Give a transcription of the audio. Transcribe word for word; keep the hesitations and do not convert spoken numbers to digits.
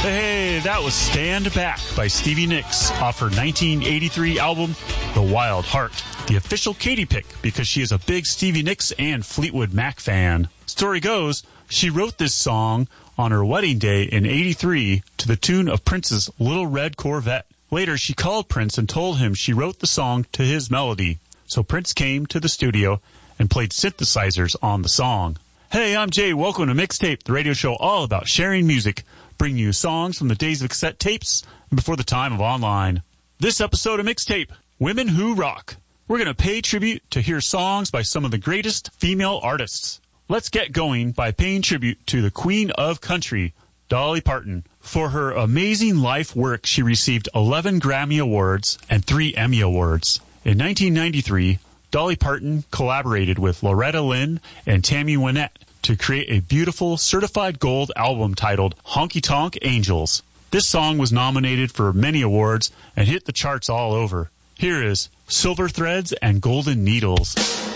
Hey, that was Stand Back by Stevie Nicks off her nineteen eighty-three album, The Wild Heart. The official Katy pick because she is a big Stevie Nicks and Fleetwood Mac fan. Story goes, she wrote this song on her wedding day in eighty-three to the tune of Prince's Little Red Corvette. Later, she called Prince and told him she wrote the song to his melody. So Prince came to the studio and played synthesizers on the song. Hey, I'm Jay. Welcome to Mixtape, the radio show all about sharing music, bringing you songs from the days of cassette tapes and before the time of online. This episode of Mixtape, Women Who Rock. We're going to pay tribute to hear songs by some of the greatest female artists. Let's get going by paying tribute to the Queen of Country, Dolly Parton. For her amazing life work, she received eleven Grammy Awards and three Emmy Awards. In nineteen ninety-three, Dolly Parton collaborated with Loretta Lynn and Tammy Wynette to create a beautiful certified gold album titled Honky Tonk Angels. This song was nominated for many awards and hit the charts all over. Here is Silver Threads and Golden Needles.